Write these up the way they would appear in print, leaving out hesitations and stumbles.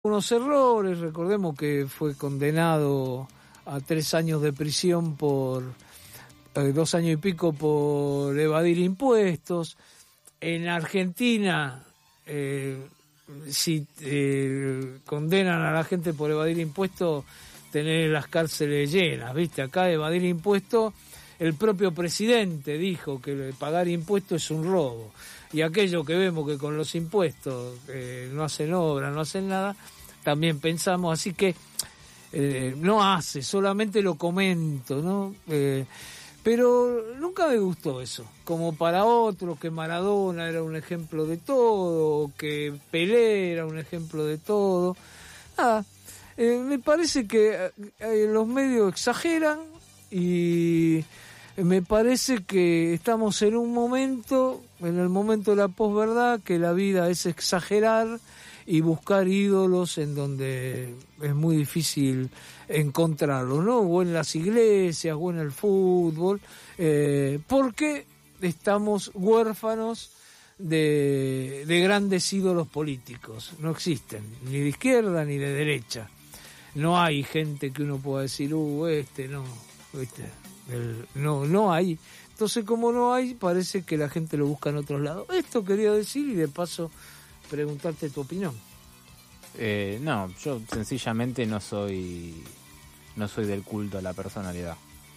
unos errores. Recordemos que fue condenado a 3 años de prisión por 2 años y pico por evadir impuestos. En Argentina, si condenan a la gente por evadir impuestos, tener las cárceles llenas, ¿viste? Acá evadir impuestos, el propio presidente dijo que pagar impuestos es un robo. Y aquello que vemos que con los impuestos no hacen obra, no hacen nada, también pensamos, así que no hace, solamente lo comento, ¿no? Pero nunca me gustó eso, como para otros, que Maradona era un ejemplo de todo, que Pelé era un ejemplo de todo. Nada, me parece que los medios exageran y me parece que estamos en un momento, en el momento de la posverdad, que la vida es exagerar y buscar ídolos en donde es muy difícil encontrarlos, ¿no? O en las iglesias, o en el fútbol, porque estamos huérfanos de grandes ídolos políticos. No existen, ni de izquierda ni de derecha. No hay gente que uno pueda decir, no, ¿viste? No hay. Entonces, como no hay, parece que la gente lo busca en otros lados. Esto quería decir y de paso preguntarte tu opinión. No, yo sencillamente no soy del culto a la personalidad.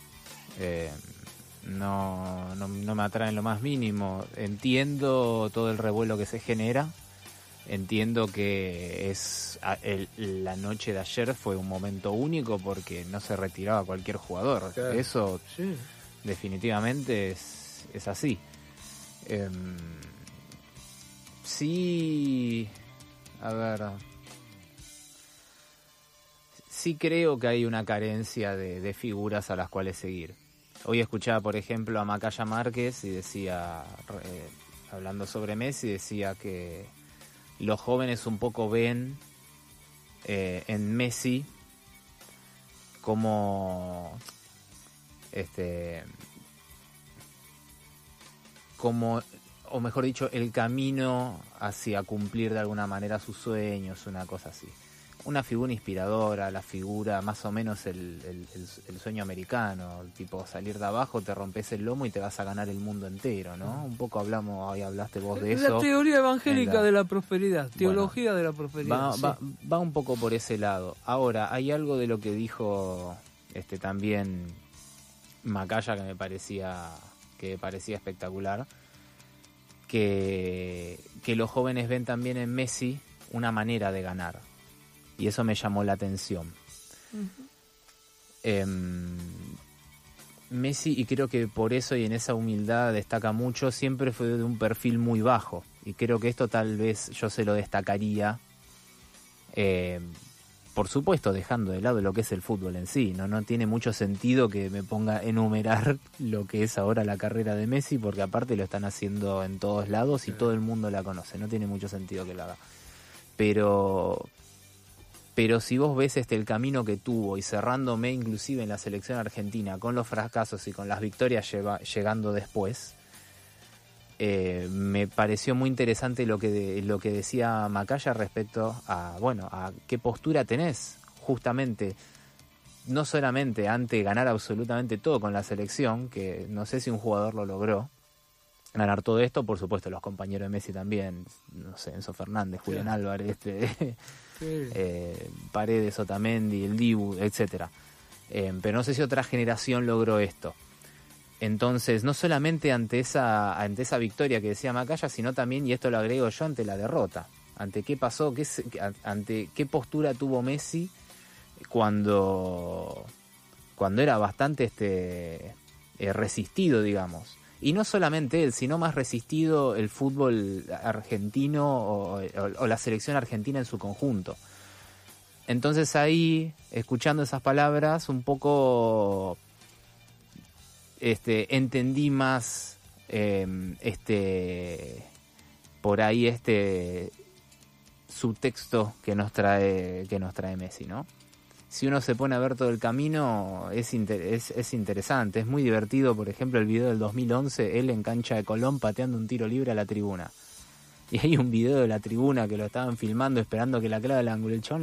No me atrae en lo más mínimo. Entiendo todo el revuelo que se genera. Entiendo que la noche de ayer fue un momento único porque no se retiraba cualquier jugador. Claro. Eso sí. Definitivamente es así. Sí, a ver, sí creo que hay una carencia de figuras a las cuales seguir. Hoy escuchaba, por ejemplo, a Macaya Márquez y decía, hablando sobre Messi, decía que los jóvenes un poco ven en Messi como o mejor dicho, el camino hacia cumplir de alguna manera sus sueños, una cosa así. Una figura inspiradora, la figura más o menos el sueño americano, tipo salir de abajo, te rompes el lomo y te vas a ganar el mundo entero, ¿no? Un poco hoy hablaste vos de eso. La teoría evangélica de la prosperidad, teología de la prosperidad. Va un poco por ese lado. Ahora, hay algo de lo que dijo también Macaya que me parecía espectacular, que los jóvenes ven también en Messi una manera de ganar. Y eso me llamó la atención. Uh-huh. Messi, y creo que por eso y en esa humildad destaca mucho, siempre fue de un perfil muy bajo. Y creo que esto tal vez yo se lo destacaría, por supuesto dejando de lado lo que es el fútbol en sí. No tiene mucho sentido que me ponga a enumerar lo que es ahora la carrera de Messi, porque aparte lo están haciendo en todos lados y todo el mundo la conoce. No tiene mucho sentido que lo haga. Pero si vos ves el camino que tuvo y cerrándome inclusive en la selección argentina con los fracasos y con las victorias llegando después, me pareció muy interesante lo que decía Macaya respecto a qué postura tenés justamente, no solamente ante ganar absolutamente todo con la selección, que no sé si un jugador lo logró, ganar todo esto, por supuesto los compañeros de Messi también, no sé, Enzo Fernández, Julián Álvarez, Paredes, Otamendi, el Dibu, etcétera. Pero no sé si otra generación logró esto. Entonces, no solamente ante esa victoria que decía Macaya, sino también, y esto lo agrego yo, ante la derrota. Ante qué pasó, ante qué postura tuvo Messi cuando era bastante resistido, digamos. Y no solamente él, sino más resistido el fútbol argentino o la selección argentina en su conjunto. Entonces ahí, escuchando esas palabras, un poco entendí más por ahí subtexto que nos trae Messi, ¿no? Si uno se pone a ver todo el camino, es interesante, es muy divertido. Por ejemplo, el video del 2011, él en cancha de Colón pateando un tiro libre a la tribuna. y hay un video de la tribuna que lo estaban filmando esperando que la clave el ángulo. El chabón